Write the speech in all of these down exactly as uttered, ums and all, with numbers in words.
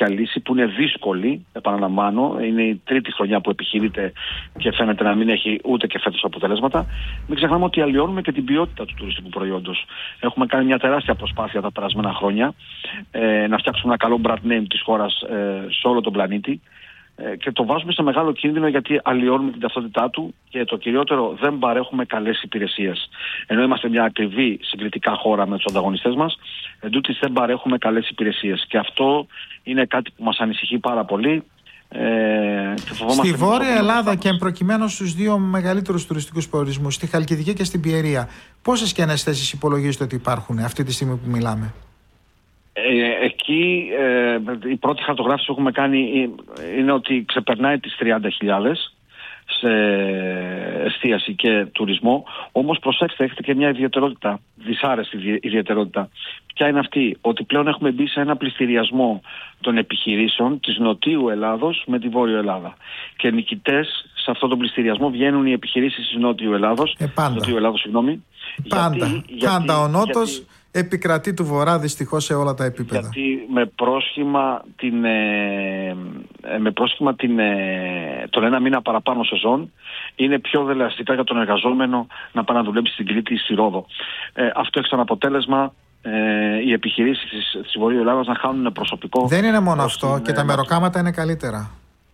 τέτοια λύση που είναι δύσκολη, επαναλαμβάνω, είναι η τρίτη χρονιά που επιχειρείται και φαίνεται να μην έχει ούτε και φέτος αποτελέσματα. Μην ξεχνάμε ότι αλλοιώνουμε και την ποιότητα του τουριστικού προϊόντος. Έχουμε κάνει μια τεράστια προσπάθεια τα περασμένα χρόνια ε, να φτιάξουμε ένα καλό brand name της χώρας ε, σε όλο τον πλανήτη. Και το βάζουμε σε μεγάλο κίνδυνο γιατί αλλοιώνουμε την ταυτότητά του και το κυριότερο, δεν παρέχουμε καλές υπηρεσίες. Ενώ είμαστε μια ακριβή συγκριτικά χώρα με τους ανταγωνιστές μας, εντούτοις δεν παρέχουμε καλές υπηρεσίες. Και αυτό είναι κάτι που μας ανησυχεί πάρα πολύ. Ε, στη Βόρεια Ελλάδα και προκειμένου στους δύο μεγαλύτερους τουριστικούς προορισμούς, στη Χαλκιδική και στην Πιερία, πόσες κενές θέσεις υπολογίζετε ότι υπάρχουν αυτή τη στιγμή που μιλάμε? Ε, εκεί ε, η πρώτη χαρτογράφηση που έχουμε κάνει είναι ότι ξεπερνάει τις τριάντα χιλιάδες σε εστίαση και τουρισμό. Όμως προσέξτε, έχετε και μια ιδιαιτερότητα, δυσάρεστη ιδιαιτερότητα. Ποια είναι αυτή? Ότι πλέον έχουμε μπει σε ένα πληστηριασμό των επιχειρήσεων της Νοτιού Ελλάδος με τη Βόρειο Ελλάδα. Και νικητές σε αυτόν τον πληστηριασμό βγαίνουν οι επιχειρήσεις της Νότιου Ελλάδος. Ε, πάντα. Νότιου Ελλάδος, συγγνώμη. Πάντα. Γιατί, πάντα γιατί, ο Νότος γιατί, επικρατεί του Βορρά δυστυχώς σε όλα τα επίπεδα. Γιατί με πρόσχημα, την, ε, με πρόσχημα την, ε, τον ένα μήνα παραπάνω σεζόν είναι πιο δελεαστικά για τον εργαζόμενο να πάει να δουλέψει στην Κρήτη ή στη Ρόδο. Ε, αυτό έχει σαν αποτέλεσμα ε, οι επιχειρήσεις της, της Βορείου Ελλάδας να χάνουν προσωπικό. Δεν είναι μόνο αυτό, και τα μεροκάματα είναι καλύτερα.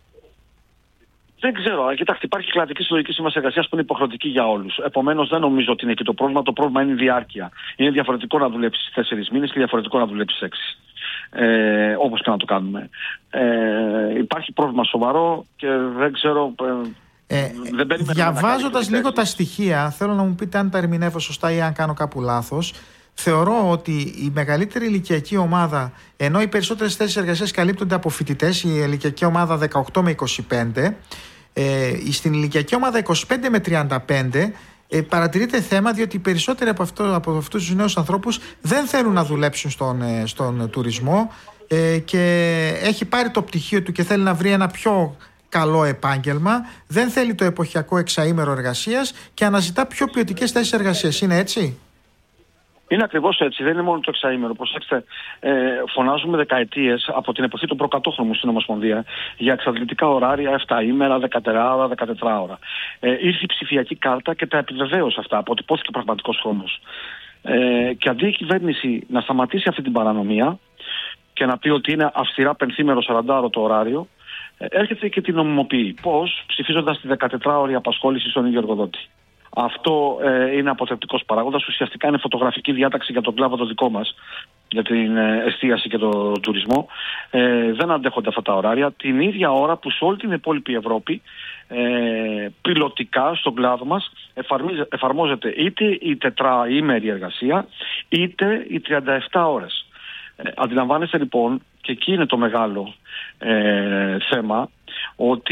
Δεν ξέρω. Κοιτάξτε, υπάρχει κλαδική συλλογική σύμβαση εργασίας που είναι υποχρεωτική για όλους. Επομένως, δεν νομίζω ότι είναι εκεί το πρόβλημα. Το πρόβλημα είναι η διάρκεια. Είναι διαφορετικό να δουλέψεις τέσσερις μήνες και διαφορετικό να δουλέψεις έξι. Ε, όπως και να το κάνουμε. Ε, υπάρχει πρόβλημα σοβαρό και δεν ξέρω. Ε, δεν διαβάζοντας λίγο τα στοιχεία, θέλω να μου πείτε αν τα ερμηνεύω σωστά ή αν κάνω κάπου λάθος. Θεωρώ ότι η μεγαλύτερη ηλικιακή ομάδα, ενώ οι περισσότερες θέσεις εργασίας καλύπτονται από φοιτητές, η ηλικιακή ομάδα δεκαοκτώ με είκοσι πέντε, ε, στην ηλικιακή ομάδα είκοσι πέντε με τριάντα πέντε ε, παρατηρείται θέμα, διότι οι περισσότεροι από, αυτό, από αυτούς τους νέους ανθρώπους δεν θέλουν να δουλέψουν στον, ε, στον τουρισμό ε, και έχει πάρει το πτυχίο του και θέλει να βρει ένα πιο καλό επάγγελμα, δεν θέλει το εποχιακό εξαήμερο εργασίας και αναζητά πιο ποιοτικές θέσεις εργασίας. Είναι έτσι? Είναι ακριβώς έτσι, δεν είναι μόνο το εξαήμερο. Προσέξτε, ε, φωνάζουμε δεκαετίες από την εποχή του προκατόχρωμου μου στην Ομοσπονδία για εξαντλητικά ωράρια, εφτά ημέρα, δεκατέσσερα ώρα, δεκατέσσερα ώρα. Ε, ήρθε η ψηφιακή κάρτα και τα επιβεβαίωσε αυτά, αποτυπώθηκε πραγματικός χρόνος. Ε, και αντί η κυβέρνηση να σταματήσει αυτή την παρανομία και να πει ότι είναι αυστηρά πενθήμερο σαράντα το ωράριο, ε, έρχεται και την νομιμοποιεί. Πώς? Ψηφίζοντας τη δεκατετράωρη απασχόληση στον ίδιο εργοδότη. Αυτό ε, είναι αποτρεπτικός παράγοντας. Ουσιαστικά είναι φωτογραφική διάταξη για τον κλάδο το δικό μας, για την ε, εστίαση και τον τουρισμό. Ε, δεν αντέχονται αυτά τα ωράρια. Την ίδια ώρα που σε όλη την υπόλοιπη Ευρώπη ε, πιλωτικά στον κλάδο μας εφαρμόζεται είτε η τετραήμερη εργασία είτε οι τριάντα επτά ώρες. Ε, αντιλαμβάνεστε λοιπόν, και εκεί είναι το μεγάλο ε, θέμα, ότι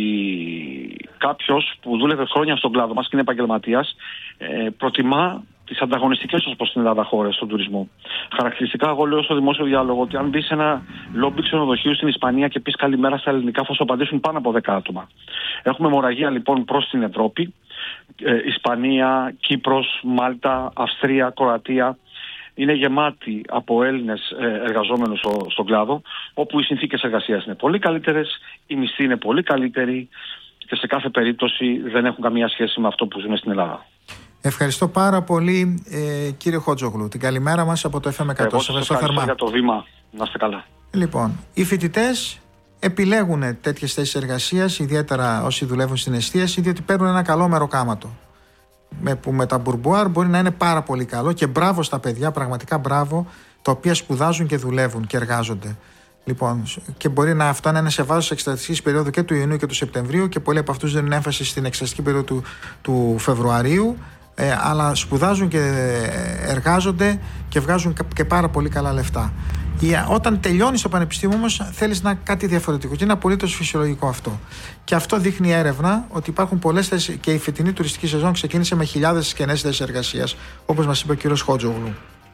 κάποιος που δούλευε χρόνια στον κλάδο μας και είναι επαγγελματίας ε, προτιμά τις ανταγωνιστικές ως προς την Ελλάδα χώρες στον τουρισμό. Χαρακτηριστικά, εγώ λέω στο δημόσιο διάλογο ότι αν μπει σε ένα λόμπι ξενοδοχείου στην Ισπανία και πεις καλημέρα στα ελληνικά, θα σου απαντήσουν πάνω από δέκα άτομα. Έχουμε αιμορραγία λοιπόν προς την Ευρώπη, ε, Ισπανία, Κύπρος, Μάλτα, Αυστρία, Κροατία. Είναι γεμάτη από Έλληνες εργαζόμενους στον κλάδο, όπου οι συνθήκες εργασίας είναι πολύ καλύτερες, η μισθή είναι πολύ καλύτερη και σε κάθε περίπτωση δεν έχουν καμία σχέση με αυτό που ζούμε στην Ελλάδα. Ευχαριστώ πάρα πολύ, ε, κύριε Χότζογλου. Την καλημέρα μας από το εφ εμ εκατό. Εγώ σας ευχαριστώ για το βήμα. Να είστε καλά. Λοιπόν, οι φοιτητές επιλέγουν τέτοιες θέσεις εργασίας, ιδιαίτερα όσοι δουλεύουν στην εστίαση, διότι παίρνουν ένα καλό μεροκάματο. Με, που με τα μπουρμπουάρ μπορεί να είναι πάρα πολύ καλό και μπράβο στα παιδιά, πραγματικά μπράβο, τα οποία σπουδάζουν και δουλεύουν και εργάζονται. Λοιπόν, και μπορεί να αυτό να είναι σε βάρος της εξεταστικής περίοδου και του Ιουνίου και του Σεπτεμβρίου και πολλοί από αυτούς δίνουν έμφαση στην εξεταστική περίοδο του, του Φεβρουαρίου, ε, αλλά σπουδάζουν και εργάζονται και βγάζουν και πάρα πολύ καλά λεφτά. Όταν τελειώνεις το πανεπιστήμιο όμως θέλεις να κάτι διαφορετικό και είναι απολύτως φυσιολογικό αυτό. Και αυτό δείχνει η έρευνα ότι υπάρχουν πολλές θέσεις και η φετινή τουριστική σεζόν ξεκίνησε με χιλιάδες κενές θέσεις εργασίας, όπως μας είπε ο κύριος Χότζογλου.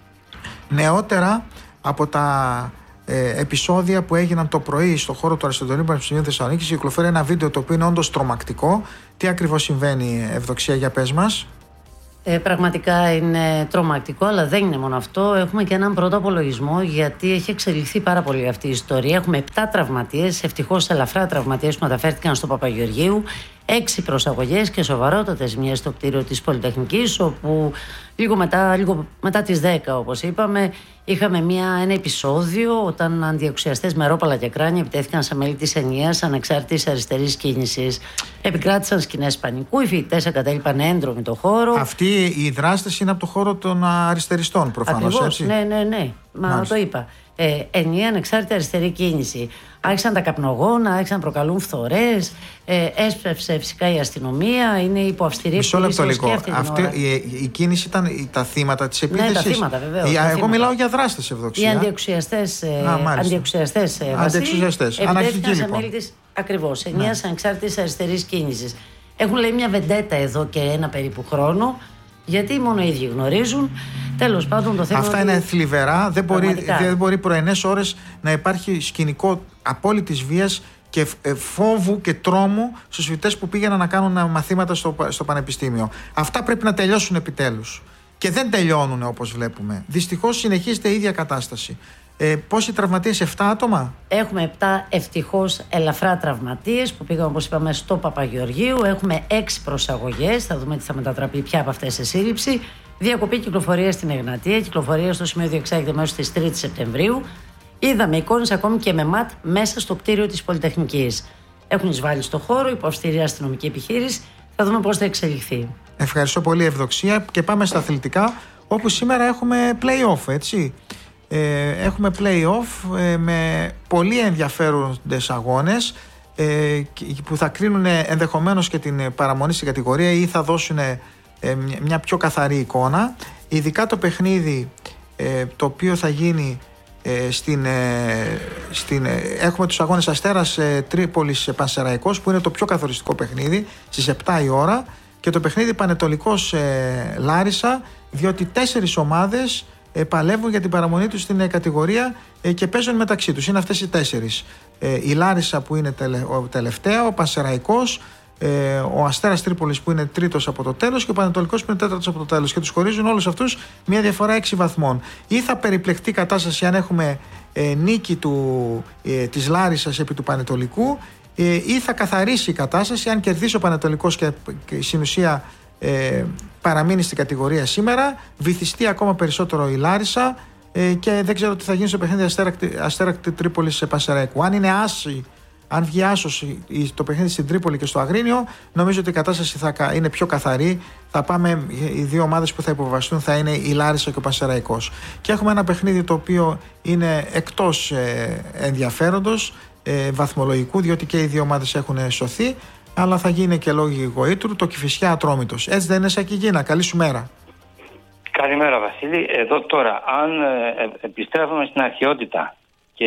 Νεότερα από τα ε, επεισόδια που έγιναν το πρωί στο χώρο του Αριστοτελείου Πανεπιστημίου Θεσσαλονίκης κυκλοφορεί ένα βίντεο το οποίο είναι όντως τρομακτικό. Τι ακριβώς συμβαίνει, Ευδοξία, για πες μας? Ε, πραγματικά είναι τρομακτικό, αλλά δεν είναι μόνο αυτό. Έχουμε και έναν πρώτο απολογισμό, γιατί έχει εξελιχθεί πάρα πολύ αυτή η ιστορία. Έχουμε επτά τραυματίες, ευτυχώς ελαφρά τραυματίες που μεταφέρθηκαν στο Παπαγεωργίου, έξι προσαγωγές και σοβαρότατες ζημιές στο κτίριο της Πολυτεχνικής, όπου λίγο μετά, λίγο μετά τις δέκα, όπως είπαμε, είχαμε μια, ένα επεισόδιο όταν αντιοξιαστές με ρόπαλα και κράνια επιτέθηκαν σε μέλη της ενιαίας ανεξάρτητης αριστερής κίνησης. Επικράτησαν σκηνές πανικού, οι φοιτητές εγκατέλειπαν έντρομοι το χώρο. Αυτοί οι δράστες είναι από το χώρο των αριστεριστών, προφανώς. Ακριβώς, έτσι. ναι, ναι, ναι. Μα Μάλιστα. Το είπα. Ε, ενιαία ανεξάρτητη αριστερή κίνηση. Άρχισαν τα καπνογόνα, άρχισαν να προκαλούν φθορές. Ε, έσπευσε φυσικά η αστυνομία. Είναι υπό αυστηρή Μισό λεπτό λίγο. Αυτή η, η κίνηση ήταν τα θύματα της επίθεσης. Ναι, τα θύματα, βεβαίως. Η, τα εγώ θύματα. μιλάω για δράστες, Ευδοξία. Οι αντιοξιαστές. Αντιοξιαστές. Επιτέθηκαν σε μέλη της ακριβώς ενιαίας ανεξάρτητης αριστερής κίνησης. Έχουν λέει μια βεντέτα εδώ και ένα περίπου χρόνο. Γιατί μόνο οι ίδιοι γνωρίζουν. Τέλος πάντων, το θέμα. Αυτά είναι θλιβερά. Δεν μπορεί, δεν μπορεί πρωινές ώρες να υπάρχει σκηνικό απόλυτης βίας και φόβου και τρόμου στους φοιτητές που πήγαιναν να κάνουν μαθήματα στο, στο πανεπιστήμιο. Αυτά πρέπει να τελειώσουν επιτέλους. Και δεν τελειώνουν, όπως βλέπουμε. Δυστυχώς συνεχίζεται η ίδια κατάσταση. Ε, πόσοι τραυματίες, επτά άτομα? Έχουμε επτά ευτυχώς ελαφρά τραυματίες που πήγαν, όπως είπαμε, στο Παπαγεωργίου. Έχουμε έξι προσαγωγές. Θα δούμε τι θα μετατραπεί πια από αυτές σε σύλληψη. Διακοπή κυκλοφορία στην Εγνατία. Κυκλοφορία στο σημείο διεξάγεται μέσω της τρίτης Σεπτεμβρίου. Είδαμε εικόνες ακόμη και με ματ μέσα στο κτίριο της Πολυτεχνικής. Έχουν εισβάλει στο χώρο υπό αυστηρή αστυνομική επιχείρηση. Θα δούμε πώς θα εξελιχθεί. Ευχαριστώ πολύ, Ευδοξία. Και πάμε στα αθλητικά, όπου σήμερα έχουμε play-off, έτσι. Ε, έχουμε play-off ε, με πολύ ενδιαφέροντες αγώνες ε, που θα κρίνουν ενδεχομένως και την παραμονή στην κατηγορία ή θα δώσουν ε, μια πιο καθαρή εικόνα. Ειδικά το παιχνίδι ε, το οποίο θα γίνει ε, στην, ε, στην, ε, έχουμε τους αγώνες Αστέρας ε, Τρίπολης ε, Πανσεραϊκός, που είναι το πιο καθοριστικό παιχνίδι στις επτά η ώρα, και το παιχνίδι Πανετολικός ε, Λάρισα, διότι τέσσερις ομάδες ε, παλεύουν για την παραμονή τους στην ε, κατηγορία ε, και παίζουν μεταξύ τους. Είναι αυτές οι τέσσερις. Ε, η Λάρισα που είναι τελε, ο τελευταίο, ο Πανσεραϊκός, ε, ο Αστέρας Τρίπολης που είναι τρίτος από το τέλος και ο Πανετολικός που είναι τέταρτος από το τέλος, και τους χωρίζουν όλους αυτούς μια διαφορά έξι βαθμών. Ή θα περιπλεχτεί η κατάσταση αν έχουμε ε, νίκη του, ε, της Λάρισσας επί του Πανετολικού, ε, ή θα καθαρίσει η κατάσταση αν κερδίσει ο Πανετολικός και, και στην ουσία ε, παραμείνει στην κατηγορία σήμερα, βυθιστεί ακόμα περισσότερο η Λάρισα ε, και δεν ξέρω τι θα γίνει στο παιχνίδι Αστέρα Τρίπολης σε Πανσεραϊκού. Αν είναι άση, αν βγει άσος το παιχνίδι στην Τρίπολη και στο Αγρίνιο, νομίζω ότι η κατάσταση θα είναι πιο καθαρή. Θα πάμε, οι δύο ομάδες που θα υποβαστούν θα είναι η Λάρισα και ο Πανσεραϊκός. Και έχουμε ένα παιχνίδι το οποίο είναι εκτός ε, ενδιαφέροντος ε, βαθμολογικού, διότι και οι δύο ομάδες έχουν σωθεί, αλλά θα γίνει και λόγω γοήτρου, το Κηφισιά Ατρόμητος. Έτσι δεν είναι, Σακυγίνα? Καλή σου μέρα. Καλημέρα, Βασίλη. Εδώ τώρα, αν ε, επιστρέφουμε στην αρχαιότητα και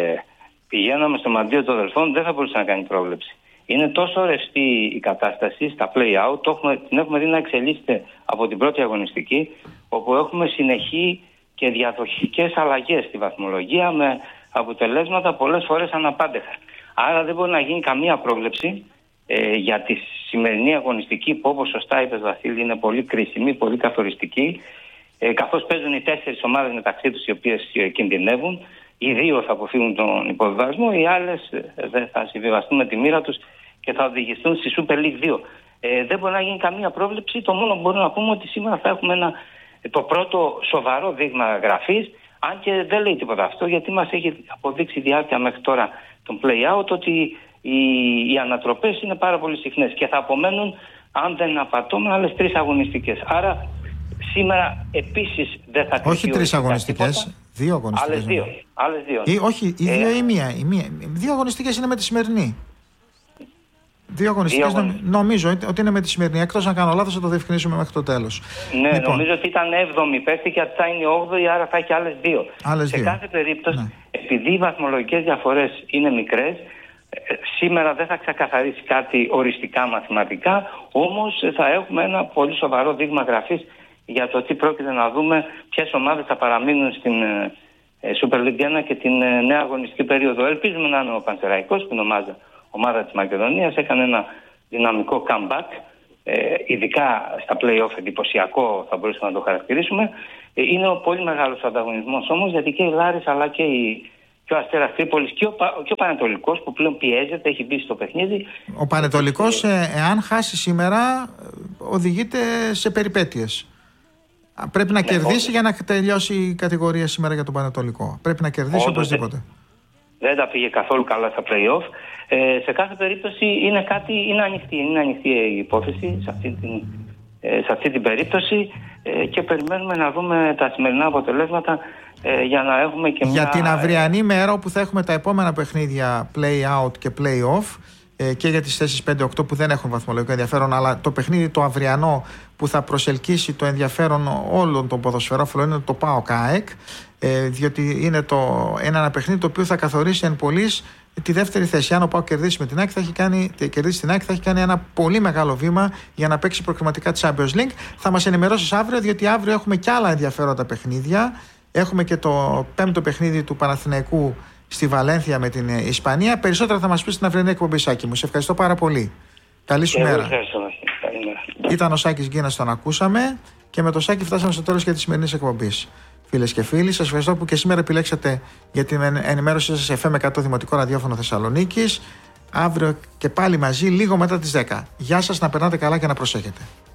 πηγαίναμε στο μαντίο των αδελφών, δεν θα μπορούσε να κάνει πρόβλεψη. Είναι τόσο ρευστή η κατάσταση στα play-out, το έχουμε, την έχουμε δει να εξελίσσεται από την πρώτη αγωνιστική, όπου έχουμε συνεχή και διαδοχικές αλλαγές στη βαθμολογία με αποτελέσματα πολλές φορές αναπάντεχα. Άρα δεν μπορεί να γίνει καμία πρόβλεψη ε, για τη σημερινή αγωνιστική, που όπως σωστά είπες, Βασίλη, είναι πολύ κρίσιμη, πολύ καθοριστική, ε, καθώς παίζουν οι τέσσερις ομάδες μεταξύ τους οι οποίες ε, κινδυνεύουν. Οι δύο θα αποφύγουν τον υποβιβασμό, οι άλλες δεν θα συμβιβαστούν με τη μοίρα τους και θα οδηγηθούν στη Super League δύο. Ε, δεν μπορεί να γίνει καμία πρόβλεψη. Το μόνο που μπορούμε να πούμε ότι σήμερα θα έχουμε ένα, το πρώτο σοβαρό δείγμα γραφής, αν και δεν λέει τίποτα αυτό, γιατί μας έχει αποδείξει η διάρκεια μέχρι τώρα των play-out ότι οι, οι ανατροπές είναι πάρα πολύ συχνές και θα απομένουν, αν δεν απατώμε, άλλες τρεις αγωνιστικές. Άρα σήμερα επίσης δεν θα κρυφτεί. Όχι τρεις αγωνιστικές. Δύο αγωνιστικές. Άλλες δύο. Άλλες δύο. Ή, όχι, οι δύο ε, ή μία, η μία. Δύο αγωνιστικές είναι με τη σημερινή. Δύο αγωνιστικές δύο αγων... νομίζω ότι είναι με τη σημερινή. Εκτός αν κάνω λάθος θα το διευκρινίσουμε μέχρι το τέλος. Ναι, λοιπόν, νομίζω ότι ήταν έβδομη πέφτει και θα είναι όγδοη, άρα θα έχει άλλες δύο. Άλλες Σε δύο. κάθε περίπτωση, ναι. επειδή οι βαθμολογικές διαφορές είναι μικρές, σήμερα δεν θα ξεκαθαρίσει κάτι οριστικά μαθηματικά, όμως θα έχουμε ένα πολύ σοβαρό δείγμα γραφής για το τι πρόκειται να δούμε, ποιες ομάδες θα παραμείνουν στην ε, Super League ένα και την ε, νέα αγωνιστική περίοδο. Ελπίζουμε να είναι ο Πανσεραϊκός, που είναι ομάδα, ομάδα της Μακεδονίας, έκανε ένα δυναμικό comeback ειδικά στα play-off εντυπωσιακό θα μπορούσαμε να το χαρακτηρίσουμε. Είναι ο πολύ μεγάλος ανταγωνισμός όμως, γιατί και η Λάρισα αλλά και, η, και ο Αστέρας Τρίπολης και ο, και ο Πανετολικός που πλέον πιέζεται, έχει μπει στο παιχνίδι. Ο Πανετολικός, ε, εάν χάσει σήμερα, οδηγείται σε περιπέτειες. Πρέπει να ναι, κερδίσει όχι. για να τελειώσει η κατηγορία σήμερα για τον Πανετολικό. Πρέπει να κερδίσει Όντως, οπωσδήποτε. Δεν τα πήγε καθόλου καλά στα play-off. Ε, σε κάθε περίπτωση είναι, κάτι, είναι, ανοιχτή, είναι ανοιχτή η υπόθεση σε αυτή την, ε, σε αυτή την περίπτωση ε, και περιμένουμε να δούμε τα σημερινά αποτελέσματα ε, για να έχουμε και μια... Για την αυριανή μέρα όπου θα έχουμε τα επόμενα παιχνίδια play-out και play-off ε, και για τις θέσεις πέντε οκτώ που δεν έχουν βαθμολογικό ενδιαφέρον, αλλά το παιχνίδι το αυριανό που θα προσελκύσει το ενδιαφέρον όλων των ποδοσφαιρόφιλων είναι το ΠΑΟΚ ΑΕΚ, ε, διότι είναι το, ένα, ένα παιχνίδι το οποίο θα καθορίσει εν πολλοίς τη δεύτερη θέση. Αν ο ΠΑΟΚ κερδίσει με την ΑΕΚ, θα έχει κάνει, κερδίσει την ΑΕΚ, θα έχει κάνει ένα πολύ μεγάλο βήμα για να παίξει προκριματικά τη Champions League. Θα μας ενημερώσεις αύριο, διότι αύριο έχουμε και άλλα ενδιαφέροντα παιχνίδια. Έχουμε και το πέμπτο παιχνίδι του Παναθηναϊκού στη Βαλένθια με την Ισπανία. Περισσότερα θα μας πεις στην αυριανή εκπομπή, Σάκη μου. Σε ευχαριστώ πάρα πολύ. Καλή σου μέρα. Ήταν ο Σάκης Γκίνας, τον ακούσαμε, και με το Σάκη φτάσαμε στο τέλος και της σημερινής εκπομπής. Φίλες και φίλοι, σας ευχαριστώ που και σήμερα επιλέξατε για την ενημέρωσή σας εφ εμ εκατό Δημοτικό Ραδιόφωνο Θεσσαλονίκης. Αύριο και πάλι μαζί, λίγο μετά τις δέκα. Γεια σας, να περνάτε καλά και να προσέχετε.